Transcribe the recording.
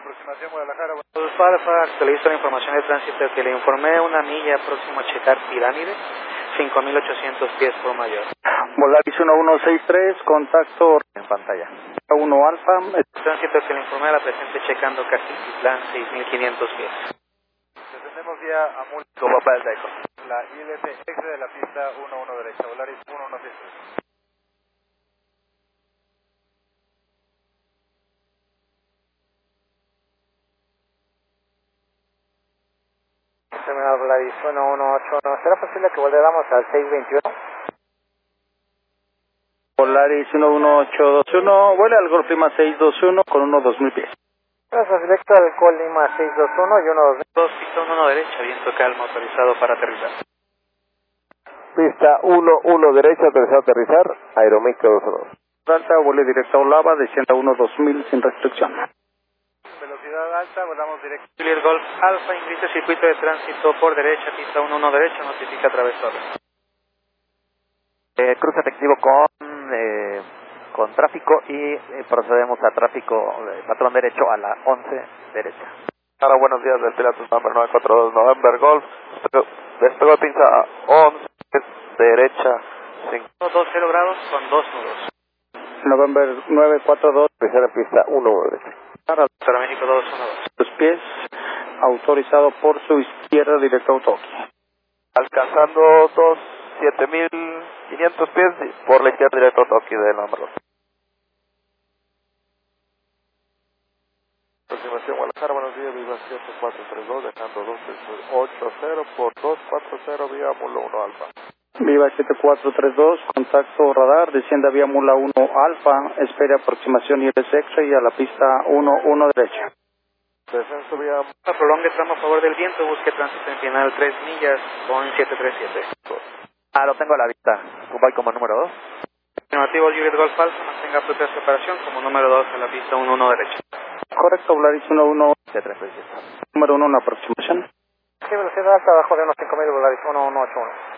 aproximación Guadalajara. Alfa, actualizo la información de tránsito que le informé, una milla próximo a checar Pirámide, 5.800 pies por mayor. Volaris 1163, contacto en pantalla. 1 Alfa. Tránsito que le informé a la presente checando Castitlán, 6.500 pies. Descendemos vía Amul, Papá del Taico. La ILP exit de la pista 11 derecha, Volaris 1163. Volaris 1181, ¿será posible que volvamos al 621? Volaris 11821, vuela al Golf Lima 621 con 2000 pies. Gracias, directo al Col Lima 621 y 2, pista 1 derecha, viento calma, autorizado para aterrizar. Pista 11 derecha, autorizado a aterrizar, Aeromicro 212. Alta, vuelo directo a Olava, descienda 2000 sin restricción. Velocidad alta, volamos directo. Juliet Golf Alfa, ingresa circuito de tránsito por derecha, pista 11 derecha, notifica travesor. Cruce efectivo con tráfico y procedemos a tráfico patrón derecho a la 11 derecha. Ahora buenos días del Pilatus number 942 November Golf. Despegó pinza 11 derecha. 20 grados con 2 nudos. November 942, Tercera pista 11 derecha. Para México 212. Los pies, autorizado por su izquierda directo a Tokio. Alcanzando 7.500 pies por la izquierda directo a Tokio del number 2. Aproximación Guadalajara, buenos días, Viva 7432, dejando 280 por 240 vía Mula 1 Alfa. Viva 7432, contacto radar, descienda vía Mula 1 Alfa, espere aproximación ILS X-ray a la pista 11 derecha. Descenso vía... Prolongue tramo a favor del viento, busque tránsito en final 3 millas, Boeing 737. Lo tengo a la vista, Dubai como número 2. Afirmativo, Juliet Golf Alfa, mantenga propia separación como número 2 a la pista 11 derecha. Correcto, Volaris 737. número 1 en la aproximación. Sí, velocidad alta, abajo de unos 5.000, Volaris 1181.